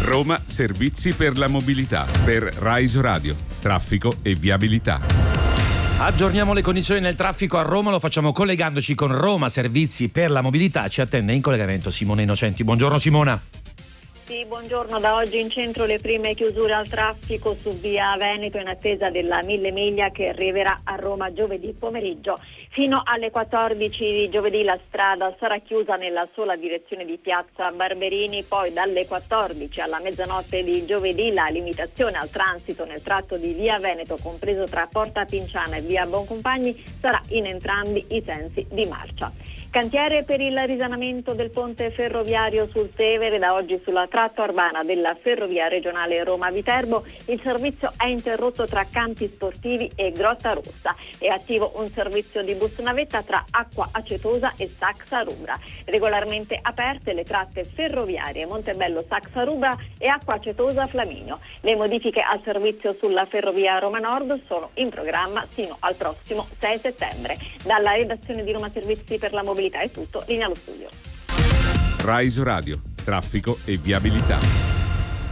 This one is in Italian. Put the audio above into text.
Roma Servizi per la Mobilità. Per Rise Radio. Traffico e viabilità. Aggiorniamo le condizioni nel traffico a Roma, lo facciamo collegandoci con Roma Servizi per la Mobilità. Ci attende in collegamento Simona Innocenti. Buongiorno Simona. Sì, buongiorno. Da oggi in centro le prime chiusure al traffico su via Veneto in attesa della Mille Miglia che arriverà a Roma giovedì pomeriggio. Fino alle 14 di giovedì la strada sarà chiusa nella sola direzione di piazza Barberini, poi dalle 14 alla mezzanotte di giovedì la limitazione al transito nel tratto di via Veneto, compreso tra Porta Pinciana e via Boncompagni, sarà in entrambi i sensi di marcia. Cantiere per il risanamento del ponte ferroviario sul Tevere. Da oggi sulla tratta urbana della ferrovia regionale Roma-Viterbo il servizio è interrotto tra Campi Sportivi e Grotta Rossa. È attivo un servizio di bus navetta tra Acqua Acetosa e Saxa Rubra. Regolarmente aperte le tratte ferroviarie Montebello Saxa Rubra e Acqua Acetosa Flaminio. Le modifiche al servizio sulla ferrovia Roma Nord sono in programma sino al prossimo 6 settembre. Dalla redazione di Roma Servizi per la Mobilità è tutto, linea allo studio. Rise Radio, traffico e viabilità.